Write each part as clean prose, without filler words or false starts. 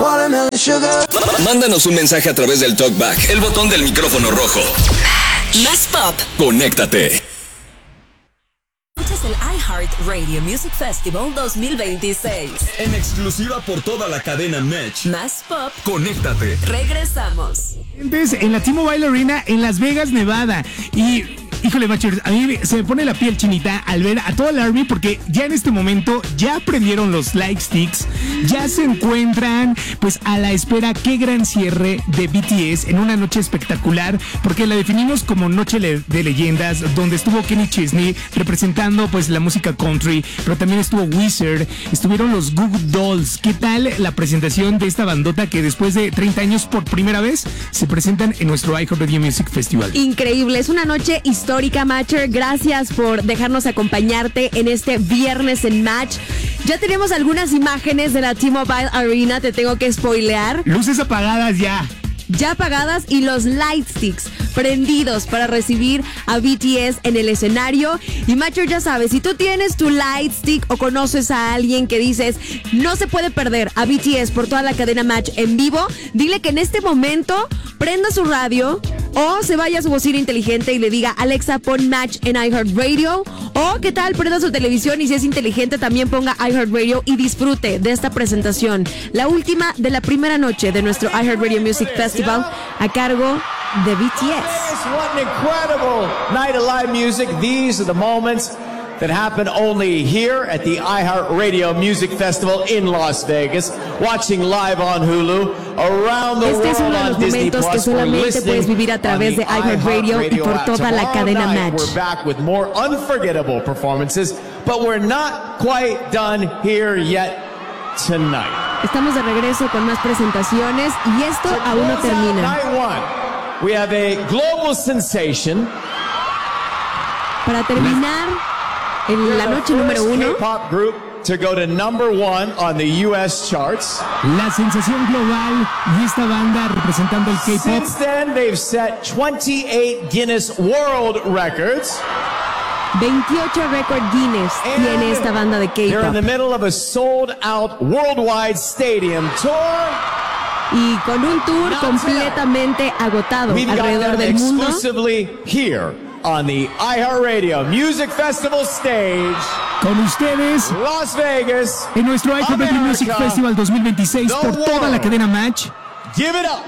Watermelon sugar. Mándanos un mensaje a través del TalkBack, el botón del micrófono rojo. Más pop. Conéctate. Escuchas el iHeart Radio Music Festival 2026. En exclusiva por toda la cadena Match. Más pop. Conéctate. Regresamos. En la T-Mobile Arena en Las Vegas, Nevada. Y híjole, Machers, a mí se me pone la piel chinita al ver a toda la Army, porque ya en este momento ya prendieron los light sticks, ya se encuentran pues a la espera. Qué gran cierre de BTS en una noche espectacular, porque la definimos como noche de leyendas, donde estuvo Kenny Chesney representando pues la música country, pero también estuvo Wizard, estuvieron los Goo Goo Dolls. ¿Qué tal la presentación de esta bandota que después de 30 años por primera vez se presentan en nuestro iHeart Radio Music Festival? Increíble, es una noche histórica, Matcher. Gracias por dejarnos acompañarte en este viernes en Match. Ya tenemos algunas imágenes de la T-Mobile Arena, te tengo que spoilear. Luces apagadas ya. Ya apagadas y los light sticks prendidos para recibir a BTS en el escenario. Y Matcher, ya sabes, si tú tienes tu light stick o conoces a alguien que dices no se puede perder a BTS por toda la cadena Match en vivo, dile que en este momento prenda su radio o se vaya a su bocina inteligente y le diga: Alexa, pon Match en iHeartRadio. O qué tal, prenda su televisión y si es inteligente también ponga iHeartRadio y disfrute de esta presentación, la última de la primera noche de nuestro iHeartRadio Music Festival a cargo de BTS. What an incredible night of live music. These are the moments that happen only here at the iHeartRadio Music Festival in Las Vegas. Watching live on Hulu, around the Este es uno de world los on Disney momentos que Plus. solamente puedes vivir a través de iHeartRadio y por toda la cadena Match. We're back with more unforgettable performances, but we're not quite done here yet tonight. Estamos de regreso con más presentaciones y esto aún no termina. Night one. We have a global sensation. Para terminar, en la noche número 1, K-pop group to go to number 1 on the US charts. La sensación global y esta banda representando el K-pop. Since then, they've set 28 Guinness World Records. 28 récord Guinness tiene esta banda de They're in the K-pop. middle of a sold-out worldwide stadium tour. Y con un tour completamente agotado We've got alrededor them del mundo. exclusively here on the iHeartRadio Music Festival stage. Con ustedes Las Vegas, en nuestro iHeart Radio Music America, Festival 2026 the por toda la world. cadena Match. Give it up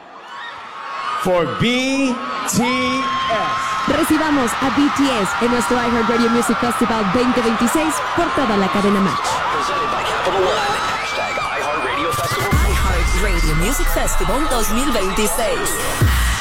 for BTS. Recibamos a BTS en nuestro iHeartRadio Music Festival 2026 por toda la cadena Match. Presented by Capital One. #iHeartRadio Festival. iHeart Radio Music Festival 2026.